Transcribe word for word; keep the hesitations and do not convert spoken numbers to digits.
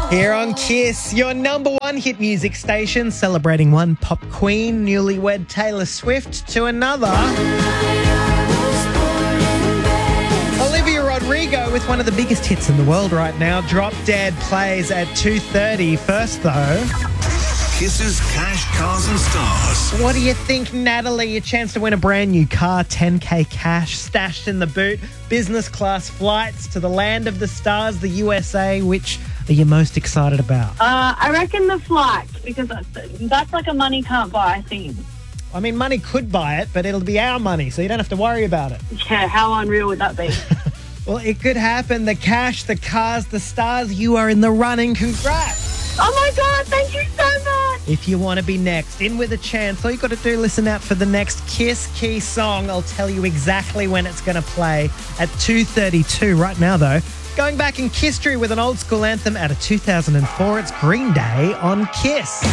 Here on Kiss, your number one hit music station, celebrating one pop queen, newlywed Taylor Swift, to another. Olivia Rodrigo with one of the biggest hits in the world right now. Drop Dead plays at two thirty. First, though, Kiss's Cash, Cars and Stars. what do you think, Natalie? A chance to win a brand new car, ten K cash stashed in the boot, business class flights to the land of the stars, the U S A. Which are you most excited about? Uh, I reckon the flights, because that's, that's like a money can't buy thing. I mean, money could buy it, but it'll be our money, so you don't have to worry about it. Yeah, how unreal would that be? Well, it could happen. The cash, the cars, the stars, you are in the running. Congrats. Oh my God, thank you so much. If you want to be next, in with a chance, all you got to do, listen out for the next Kiss Key song. I'll tell you exactly when it's going to play at two thirty-two. Right now, though, going back in history with an old school anthem out of two thousand four, it's Green Day on Kiss.